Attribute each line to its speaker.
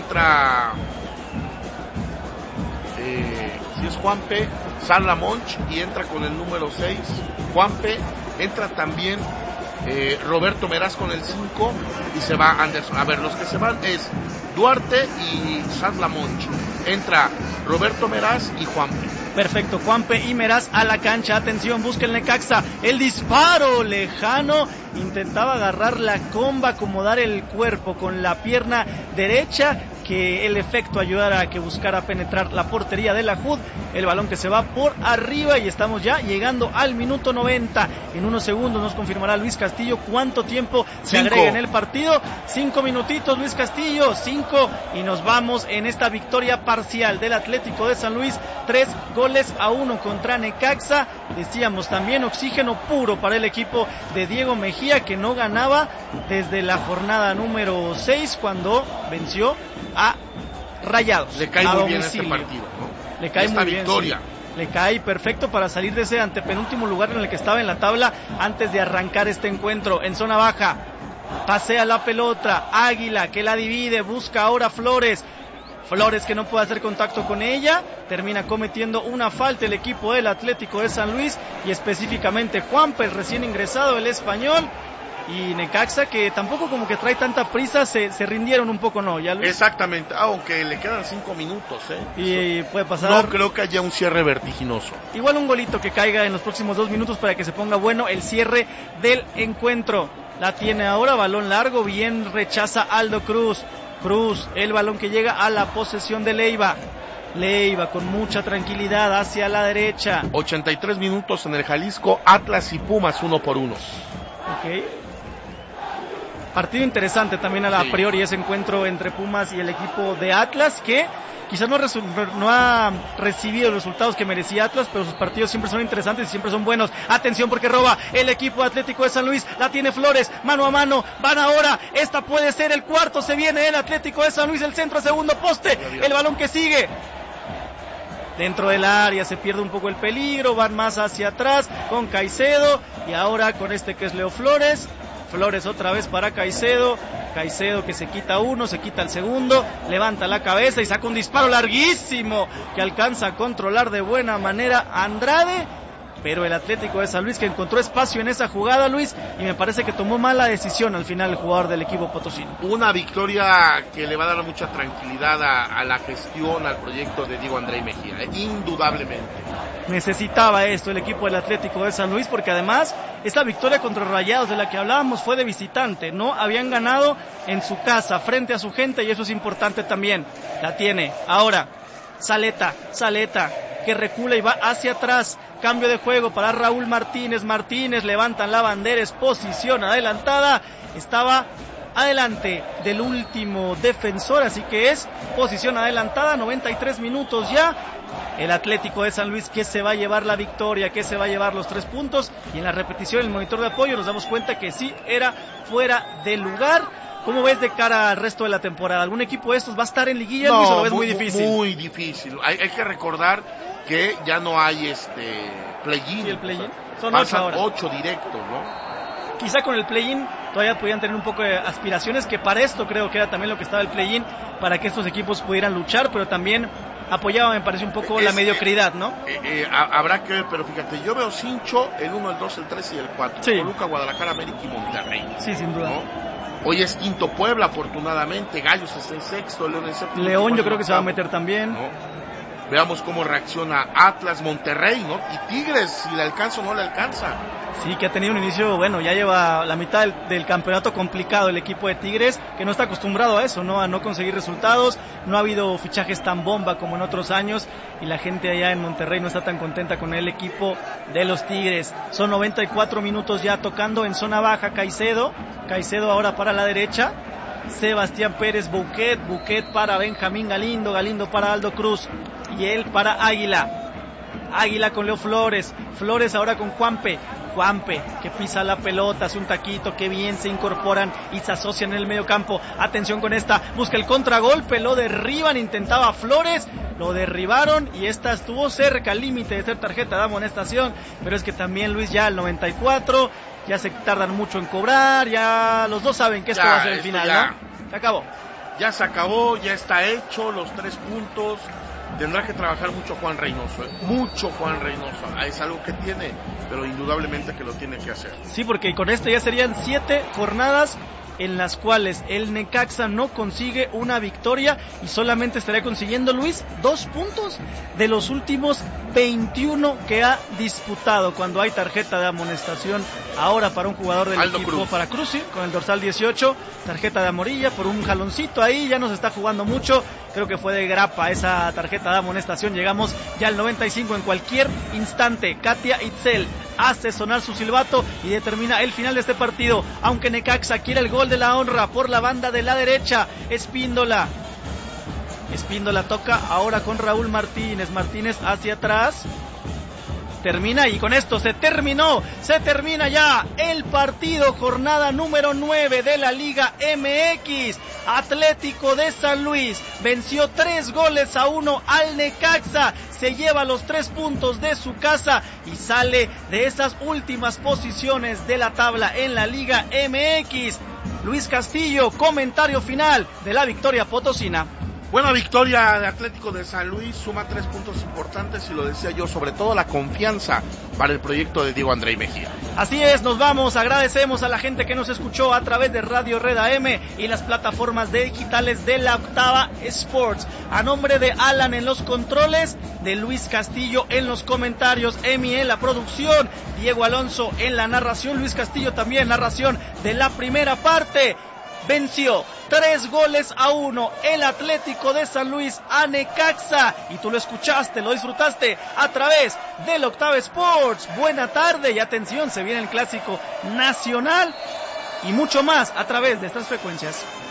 Speaker 1: entra si es Juanpe, Sarla Monch, y entra con el número 6 Juanpe, entra también Roberto Meraz con el 5 y se va Anderson. A ver, los que se van es Duarte y Sarla Monch, entra Roberto Meraz y Juanpe.
Speaker 2: Perfecto, Juanpe y Meraz a la cancha. Atención, busca el Necaxa, el disparo lejano, intentaba agarrar la comba, acomodar el cuerpo con la pierna derecha, que el efecto ayudara a que buscara penetrar la portería de la JUD. El balón que se va por arriba y estamos ya llegando al minuto 90. En unos segundos nos confirmará Luis Castillo cuánto tiempo se agrega en el partido. 5 minutitos, Luis Castillo, 5, y nos vamos en esta victoria parcial del Atlético de San Luis, 3-1 contra Necaxa. Decíamos también oxígeno puro para el equipo de Diego Mejía, que no ganaba desde la jornada número 6 cuando venció a Rayados.
Speaker 1: Le cae muy bien este partido, ¿no?
Speaker 2: Le cae
Speaker 1: esta
Speaker 2: muy
Speaker 1: victoria.
Speaker 2: Bien, sí. Le cae perfecto para salir de ese antepenúltimo lugar en el que estaba en la tabla antes de arrancar este encuentro. En zona baja, pasea la pelota, Águila que la divide, busca ahora Flores que no puede hacer contacto con ella, termina cometiendo una falta el equipo del Atlético de San Luis, y específicamente Juanpe, el recién ingresado, el español. Y Necaxa, que tampoco como que trae tanta prisa, se rindieron un poco, ¿no? ¿Ya, Luis?
Speaker 1: Exactamente, aunque le quedan 5 minutos,
Speaker 2: Y puede pasar.
Speaker 1: No creo que haya un cierre vertiginoso.
Speaker 2: Igual un golito que caiga en los próximos 2 minutos para que se ponga bueno el cierre del encuentro. La tiene ahora, balón largo, bien rechaza Aldo Cruz. El balón que llega a la posesión de Leiva con mucha tranquilidad hacia la derecha.
Speaker 1: 83 minutos en el Jalisco, Atlas y Pumas 1-1.
Speaker 2: Ok. Partido interesante también a priori ese encuentro entre Pumas y el equipo de Atlas, que quizás no ha recibido los resultados que merecía Atlas, pero sus partidos siempre son interesantes y siempre son buenos. Atención porque roba el equipo Atlético de San Luis, la tiene Flores, mano a mano, van ahora, esta puede ser el cuarto, se viene el Atlético de San Luis, el centro a segundo poste, el balón que sigue dentro del área, se pierde un poco el peligro, van más hacia atrás con Caicedo, y ahora con este que es Leo Flores otra vez para Caicedo que se quita uno, se quita el segundo, levanta la cabeza y saca un disparo larguísimo que alcanza a controlar de buena manera Andrade, pero el Atlético de San Luis que encontró espacio en esa jugada, Luis, y me parece que tomó mala decisión al final el jugador del equipo potosino.
Speaker 1: Una victoria que le va a dar mucha tranquilidad a la gestión, al proyecto de Diego André Mejía, indudablemente.
Speaker 2: Necesitaba esto el equipo del Atlético de San Luis, porque además esta victoria contra Rayados de la que hablábamos fue de visitante, no habían ganado en su casa, frente a su gente, y eso es importante también. La tiene ahora Saleta, que recula y va hacia atrás, cambio de juego para Raúl Martínez, levantan la bandera, es posición adelantada, estaba adelante del último defensor, así que es posición adelantada, 93 minutos ya, el Atlético de San Luis que se va a llevar la victoria, que se va a llevar los 3 puntos, y en la repetición, el monitor de apoyo, nos damos cuenta que sí era fuera de lugar. ¿Cómo ves de cara al resto de la temporada? ¿Algún equipo de estos va a estar en liguilla, Luis, o lo ves muy difícil?
Speaker 1: Muy difícil. Hay que recordar que ya no hay play-in.
Speaker 2: ¿Sí, el play-in? Son
Speaker 1: pasan 8 directos, ¿no?
Speaker 2: Quizá con el play-in todavía podían tener un poco de aspiraciones, que para esto creo que era también lo que estaba el play-in, para que estos equipos pudieran luchar, pero también apoyaba, me parece, un poco la mediocridad, ¿no?
Speaker 1: Habrá que ver, pero fíjate, yo veo cincho, el 1, el 2, el 3 y el 4.
Speaker 2: Sí.
Speaker 1: Toluca, Guadalajara, América y Monterrey.
Speaker 2: Sí, sin duda.
Speaker 1: ¿No? Hoy es quinto Puebla, afortunadamente. Gallos está en sexto, León en séptimo.
Speaker 2: León yo creo que se va a meter también.
Speaker 1: ¿No? Veamos cómo reacciona Atlas, Monterrey, ¿no? Y Tigres, si le alcanza o no le alcanza.
Speaker 2: Sí, que ha tenido un inicio, bueno, ya lleva la mitad del campeonato complicado el equipo de Tigres, que no está acostumbrado a eso, ¿no? A no conseguir resultados, no ha habido fichajes tan bomba como en otros años, y la gente allá en Monterrey no está tan contenta con el equipo de los Tigres. Son 94 minutos ya tocando en zona baja Caicedo ahora para la derecha, Sebastián Pérez, Buquet para Benjamín Galindo para Aldo Cruz, y él para Águila con Leo Flores ahora con Juanpe que pisa la pelota, hace un taquito, que bien se incorporan y se asocian en el medio campo. Atención con esta, busca el contragolpe, lo derriban, intentaba Flores, lo derribaron y esta estuvo cerca al límite de ser tarjeta de amonestación, pero es que también, Luis, ya al 94 ya se tardan mucho en cobrar, ya los dos saben que esto va a ser el final, ¿no? Se acabó.
Speaker 1: ya se acabó, ya está hecho, los 3 puntos. Tendrá que trabajar mucho Juan Reynoso, mucho Juan Reynoso. Es algo que tiene, pero indudablemente que lo tiene que hacer.
Speaker 2: Sí, porque con esto ya serían 7 jornadas en las cuales el Necaxa no consigue una victoria y solamente estaría consiguiendo, Luis, 2 puntos de los últimos 21 que ha disputado. Cuando hay tarjeta de amonestación ahora para un jugador del
Speaker 1: Aldo
Speaker 2: equipo,
Speaker 1: Cruz.
Speaker 2: para Cruz, con el dorsal 18, tarjeta de amarilla por un jaloncito ahí, ya no se está jugando mucho, creo que fue de grapa esa tarjeta de amonestación. Llegamos ya al 95, en cualquier instante Katia Itzel hace sonar su silbato y determina el final de este partido, aunque Necaxa quiere el gol de la honra por la banda de la derecha. Espíndola toca ahora con Raúl Martínez hacia atrás, termina y con esto se termina ya el partido, jornada número 9 de la Liga MX. Atlético de San Luis venció 3-1 al Necaxa, se lleva los 3 puntos de su casa y sale de esas últimas posiciones de la tabla en la Liga MX. Luis Castillo, comentario final de la victoria potosina.
Speaker 1: Buena victoria de Atlético de San Luis, suma 3 puntos importantes y lo decía yo, sobre todo la confianza para el proyecto de Diego Andrei Mejía.
Speaker 2: Así es, nos vamos, agradecemos a la gente que nos escuchó a través de Radio Red AM y las plataformas digitales de la Octava Sports. A nombre de Alan en los controles, de Luis Castillo en los comentarios, Emi en la producción, Diego Alonso en la narración, Luis Castillo también narración de la primera parte. Venció 3-1 el Atlético de San Luis a Necaxa y tú lo escuchaste, lo disfrutaste a través del Octava Sports. Buena tarde y atención, se viene el clásico nacional y mucho más a través de estas frecuencias.